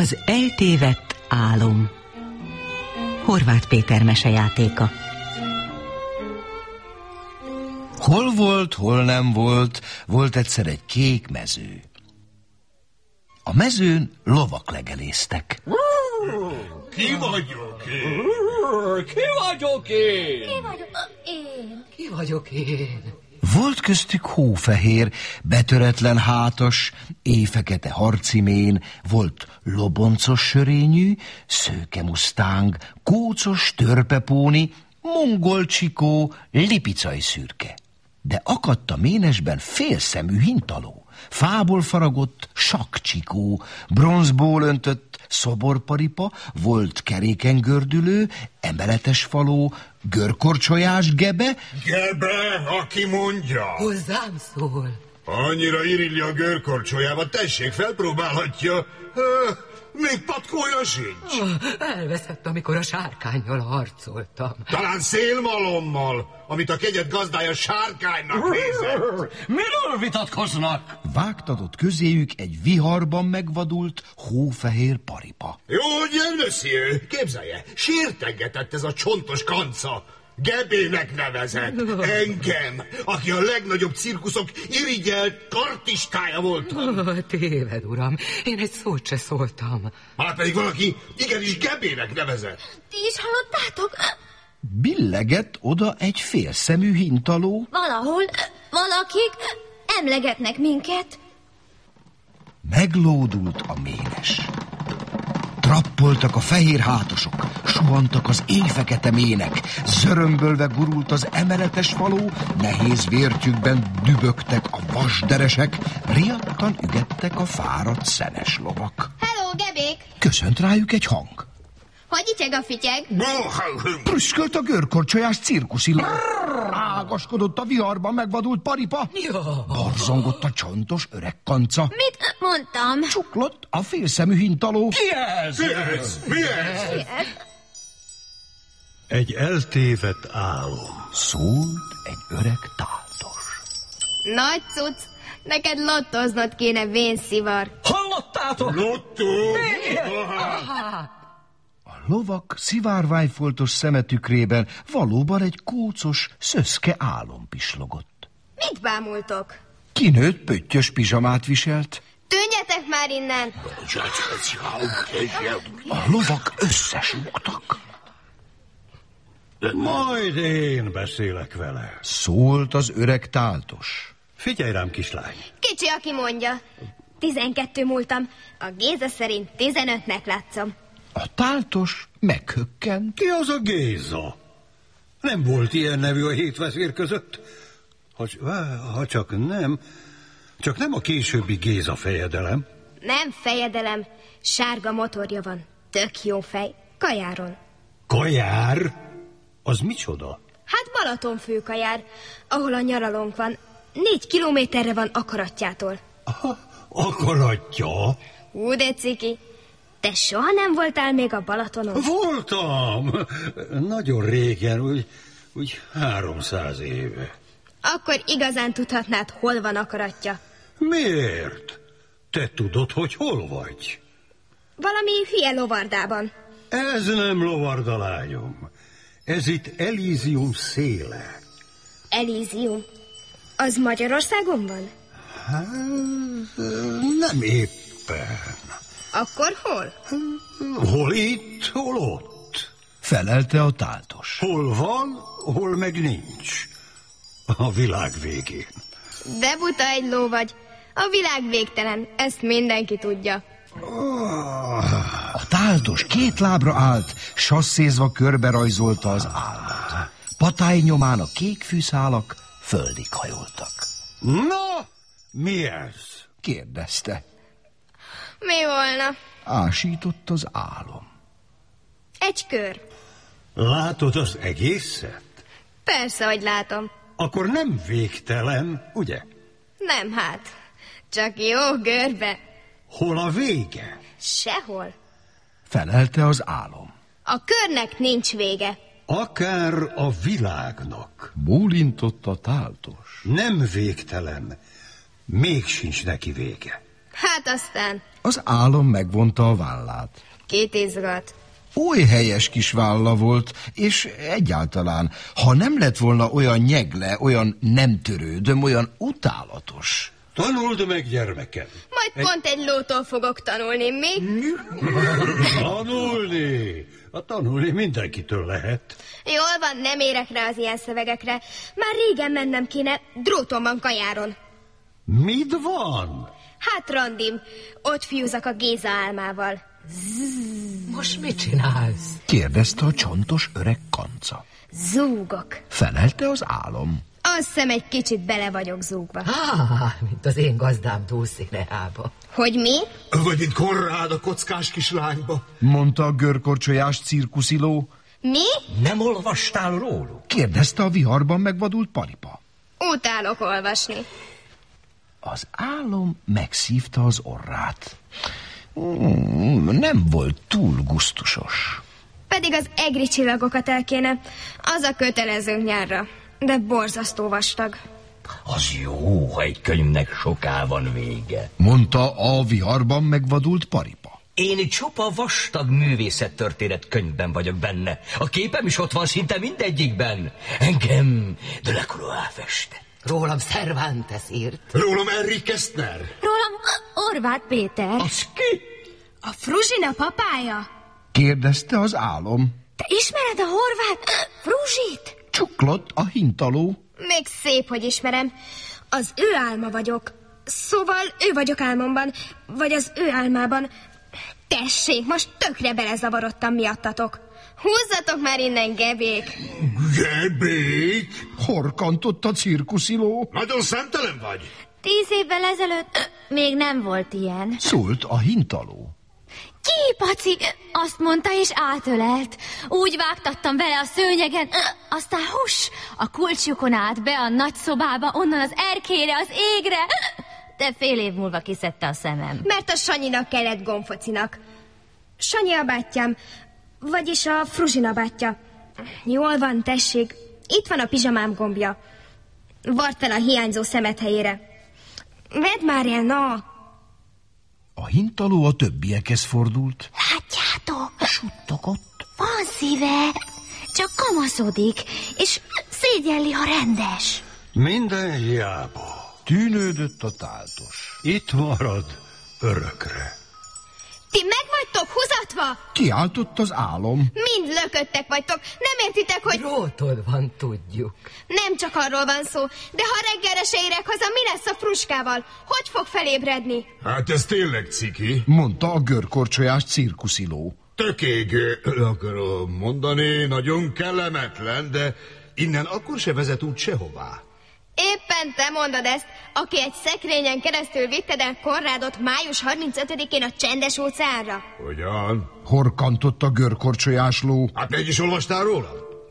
Az eltévedt álom. Horváth Péter mesejátéka. Hol volt, hol nem volt, volt egyszer egy kék mező. A mezőn lovak legelésztek. Ki vagyok én? Ki vagyok én? Ki vagyok én? Ki vagyok én? Volt köztük hófehér, betöretlen hátas, éjfekete harcimén, volt loboncos sörényű, szőke musztáng, kócos törpepóni, mongol csikó, lipicai szürke. De akadt a ménesben félszemű hintaló, fából faragott sakkcsikó, bronzból öntött szoborparipa, volt keréken gördülő, emeletes faló, görkorcsolyás gebe. Gebe, aki mondja. Hozzám szól. Annyira irilli a görkorcsolyába, tessék, felpróbálhatja. Még patkója sincs. Elveszett, amikor a sárkánnyal harcoltam. Talán szélmalommal, amit a kegyed gazdája sárkánynak nézett. Miről vitatkoznak? Vágtatott közéjük egy viharban megvadult, hófehér paripa. Jó, hogy elveszi ő. Képzelje, sértegetett ez a csontos kanca. Gebének nevezett. Engem, aki a legnagyobb cirkuszok irigyelt kartistája voltam. Téved, uram. Én egy szót se szóltam. Már pedig valaki igenis Gebének nevezett. Ti is hallottátok? Billegett oda egy félszemű hintaló. Valahol, valakik emlegetnek minket. Meglódult a ménes. Trappoltak a fehér hátosok, suhantak az éjfekete mének, zörömbölve gurult az emeletes faló, nehéz vértjükben dübögtek a vasderesek, riadtan ügettek a fáradt szenes lovak. Hello, Gebék! Köszönt rájuk egy hang. Hogy ityeg a fityeg? Prüszkölt a görkorcsolyás cirkuszi. Ágaskodott a viharban megvadult paripa. Borzongott a csontos öreg kanca. Mit mondtam? Csuklott a félszemű hintaló. Ki ez? Mi ez? Egy eltévedt álom. Szólt egy öreg táltos. Nagy cucc, neked lottoznod kéne, vénszivar. Hallottátok? Lottó! A lovak szivárványfoltos szemetükrében valóban egy kócos, szöszke álom pislogott. Mit bámultok? Kinőtt pöttyös pizsamát viselt. Tűnjetek már innen! A lovak összesúgtak. Majd én beszélek vele. Szólt az öreg táltos. Figyelj rám, kislány. Kicsi, aki mondja. 12 múltam. A Géza szerint 15-nek látszom. A táltos meghökkent. Ki az a Géza? Nem volt ilyen nevű a 7 vezér között. Ha csak nem a későbbi Géza fejedelem. Nem fejedelem, sárga motorja van. Tök jó fej, kajáron. Kajár? Az micsoda? Hát Balatonfőkajár, ahol a nyaralónk van. 4 kilométerre van Akarattyától. Akaratja? Hú, de ciki. Te soha nem voltál még a Balatonon? Voltam. Nagyon régen, úgy 300 éve. Akkor igazán tudhatnád, hol van Akarattya. Miért? Te tudod, hogy hol vagy? Valami hülye lovardában. Ez nem lovardalányom. Ez itt Elízium széle. Elízium. Az Magyarországon van? Hát, nem éppen. Akkor hol? Hol itt, hol ott. Felelte a táltos. Hol van, hol meg nincs. A világ végén. De buta egy ló vagy. A világ végtelen, ezt mindenki tudja. A táltos 2 lábra állt, sasszézva körbe rajzolta az álmot. Patály nyomán a kék fűszálak földig hajoltak. Na, mi ez? Kérdezte. Mi volna? Ásított az álom. Egy kör. Látod az egészet? Persze, hogy látom. Akkor nem végtelen, ugye? Nem hát. Csak jó görbe. Hol a vége? Sehol. Felelte az álom. A körnek nincs vége. Akár a világnak. Bólintott a táltos. Nem végtelen. Még sincs neki vége. Hát aztán. Az álom megvonta a vállát. Kétézgat. Oly helyes kis válla volt, és egyáltalán, ha nem lett volna olyan nyegle, olyan nem törődöm, olyan utálatos. Tanuld meg, gyermekem. Majd pont egy lótól fogok tanulni, mi? Tanulni? A tanulni mindenkitől lehet. Jól van, nem érek rá az ilyen szövegekre. Már régen mennem kéne, dróton van kajáron. Mit van? Hát, Randim, ott fiúzak a Géza álmával. Most mit csinálsz? Kérdezte a csontos öreg kanca. Zúgok. Felelte az álom. Azt hiszem, egy kicsit bele vagyok zúgva. Mint az én gazdám Dulcineába. Hogy mi? Vagy mint Konrád a kockás kislányba. Mondta a görkorcsolyás cirkusziló. Mi? Nem olvastál róluk? Kérdezte a viharban megvadult Paripa. Utálok olvasni. Az álom megszívta az orrát. Nem volt túl gusztusos. Pedig az egri csillagokat el kéne. Az a kötelezőnk nyárra. De borzasztó vastag. Az jó, ha egy könyvnek soká van vége. Mondta a viharban megvadult Paripa. Én csupa vastag művészettörténet könyvben vagyok benne. A képem is ott van szinte mindegyikben. Engem Delacroix festett. Rólam Cervantes írt. Rólam Henry Kästner. Rólam Horváth Péter. Az ki? A Fruzsina papája. Kérdezte az álom. Te ismered a Horváth Fruzsit? Csuklott a hintaló. Még szép, hogy ismerem. Az ő álma vagyok. Szóval ő vagyok álmomban, vagy az ő álmában. Tessék, most tökre belezavarodtam miattatok. Húzzatok már innen, gebék! Gebék? Horkantott a cirkusziló. Nagyon szemtelen vagy. 10 évvel ezelőtt még nem volt ilyen. Szólt a hintaló. Ki, paci? Azt mondta, és átölelt. Úgy vágtattam vele a szőnyegen, aztán hús, a kulcsjukon át be a nagy szobába, onnan az erkére, az égre. De fél év múlva kiszedte a szemem. Mert a Sanyinak kellett gombfocinak. Sanyi a bátyám, vagyis a Fruzsina bátyja. Jól van, tessék, itt van a pizsamám gombja. Vart fel a hiányzó szemet helyére. Vedd már el, na! A hintaló a többiekhez fordult. Látjátok? Suttogott. Van szíve, csak kamaszodik, és szégyelli, ha rendes. Minden hiába. Tűnődött a táltos. Itt marad örökre. Ti meg vagytok húzatva? Kiáltott az álom. Mind lököttek vagytok. Nem értitek, hogy... Drótod van, tudjuk. Nem csak arról van szó, de ha reggelre se érek haza, mi lesz a Fruskával? Hogy fog felébredni? Hát ez tényleg ciki. Mondta a görkorcsolyás cirkusziló. Tökég, akarom mondani, nagyon kellemetlen, de innen akkor se vezet út sehová. Éppen te mondod ezt, aki egy szekrényen keresztül vitted el Konrádot május 35-én a Csendes óceánra. Hogyan? Horkantott a görkorcsolyás ló. Hát mégis olvastál róla?